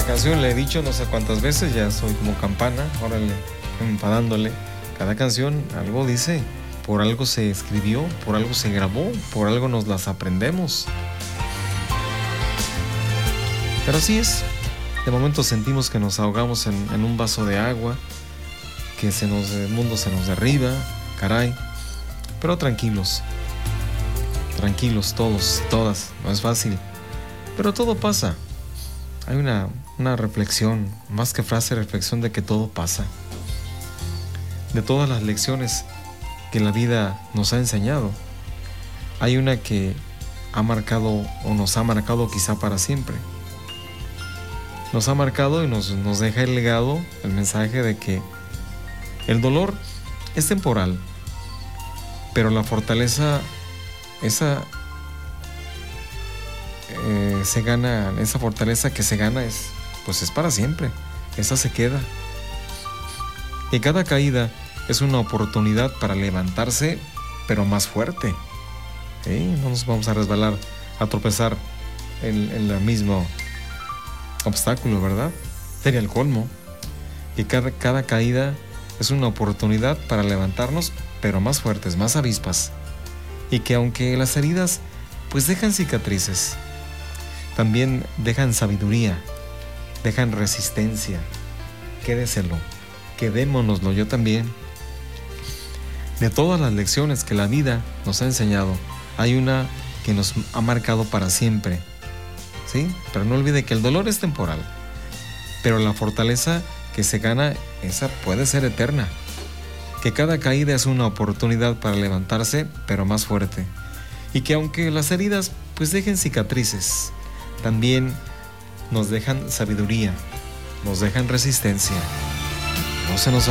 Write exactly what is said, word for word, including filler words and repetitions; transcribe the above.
canción le he dicho no sé cuántas veces, ya soy como campana, órale, empadándole. Cada canción algo dice, por algo se escribió, por algo se grabó, por algo nos las aprendemos. Pero así es, de momento sentimos que nos ahogamos en, en un vaso de agua, que se nos, el mundo se nos derriba, caray. Pero tranquilos, tranquilos todos y todas, no es fácil, pero todo pasa. Hay una, una reflexión, más que frase, reflexión de que todo pasa. De todas las lecciones que la vida nos ha enseñado, hay una que ha marcado o nos ha marcado quizá para siempre. Nos ha marcado y nos, nos deja el legado, el mensaje de que el dolor es temporal, pero la fortaleza, esa eh, se gana, esa fortaleza que se gana es, pues es para siempre, esa se queda. Y cada caída es una oportunidad para levantarse, pero más fuerte. ¿Sí? No nos vamos a resbalar, a tropezar en, en el mismo obstáculo, ¿verdad? Sería el colmo. Y cada, cada caída es una oportunidad para levantarnos, pero más fuertes, más avispas. Y que aunque las heridas pues dejan cicatrices, también dejan sabiduría, dejan resistencia. Quédeselo, quedémonoslo, yo también. De todas las lecciones que la vida nos ha enseñado, hay una que nos ha marcado para siempre, ¿sí? Pero no olvide que el dolor es temporal, pero la fortaleza que se gana, esa puede ser eterna. Que cada caída es una oportunidad para levantarse, pero más fuerte. Y que aunque las heridas pues dejen cicatrices, también nos dejan sabiduría, nos dejan resistencia. No se nos